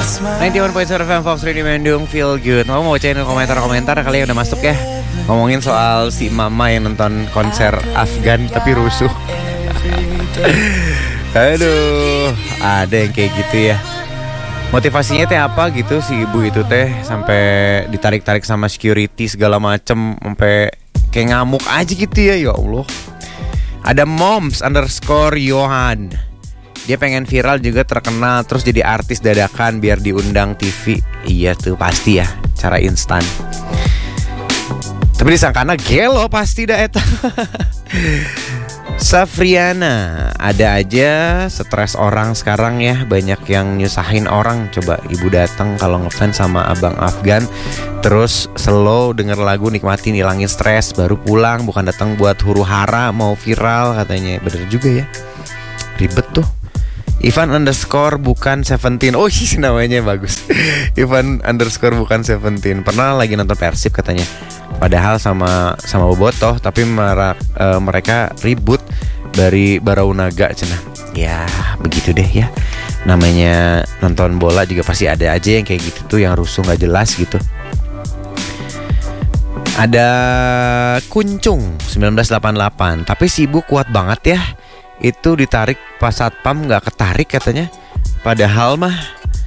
91.7 FM Fox Radio Bandung, feel good. Mau bacain komentar-komentar kali ya, udah masuk ya. Ngomongin soal si mama yang nonton konser Afgan tapi rusuh. Aduh, ada yang kayak gitu ya. Motivasinya teh apa gitu si ibu itu teh, sampai ditarik-tarik sama security segala macem, sampai kayak ngamuk aja gitu ya. Ya Allah. Ada moms_Yohan. Dia pengen viral juga, terkenal, terus jadi artis dadakan biar diundang TV. Iya tuh pasti ya, cara instan. Tapi disangkana gelo pasti dah eta. Safriana, ada aja stres orang sekarang ya, banyak yang nyusahin orang. Coba ibu datang kalau ngefans sama Abang Afgan, terus slow denger lagu, nikmatin, hilangin stres, baru pulang, bukan datang buat huru-hara mau viral katanya. Bener juga ya, ribet tuh. Ivan_bukan 17. Oh iya, namanya bagus. Ivan_bukan 17. Pernah lagi nonton Persib katanya, padahal sama Bobotoh, tapi mereka ribut dari Baraunaga cenah. Ya begitu deh ya, namanya nonton bola juga pasti ada aja yang kayak gitu tuh, yang rusuh gak jelas gitu. Ada Kuncung 1988. Tapi si ibu kuat banget ya, itu ditarik pas satpam gak ketarik katanya. Padahal mah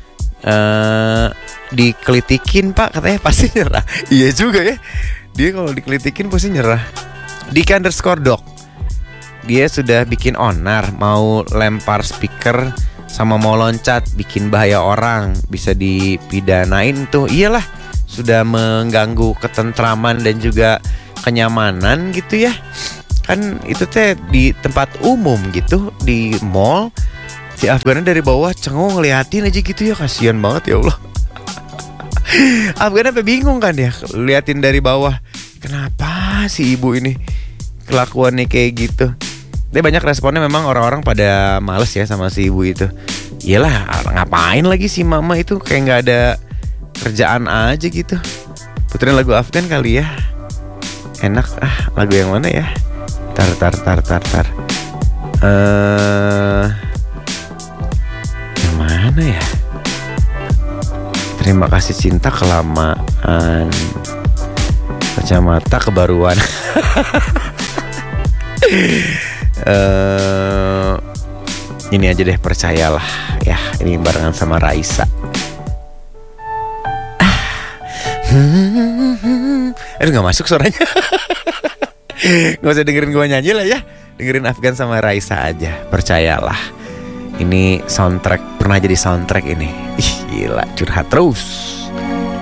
dikelitikin pak katanya, pasti nyerah. Iya juga ya, dia kalau dikelitikin pasti nyerah. Dika_dok, dia sudah bikin onar, mau lempar speaker sama mau loncat, bikin bahaya orang, bisa dipidanain tuh. Iyalah, sudah mengganggu ketentraman dan juga kenyamanan gitu ya. Kan itu teh di tempat umum gitu, di mall. Si Afgan dari bawah cengong ngeliatin aja gitu ya, kasihan banget ya Allah. Afgan sampai bingung kan ya, liatin dari bawah. Kenapa si ibu ini kelakuannya kayak gitu? Dia banyak responnya, memang orang-orang pada males ya sama si ibu itu. Iyalah, ngapain lagi si mama itu, kayak gak ada kerjaan aja gitu. Puterin lagu Afgan kali ya. Enak lagu yang mana ya? Tar. Yang mana ya? Terima kasih cinta kelamaan, kacamata kebaruan. Ini aja deh, percayalah ya. Ini barengan sama Raisa. Aduh, gak masuk suaranya. Gak usah dengerin gue nyanyi lah ya. Dengerin Afgan sama Raisa aja, percayalah. Ini soundtrack, pernah jadi soundtrack ini. Ih gila, curhat terus.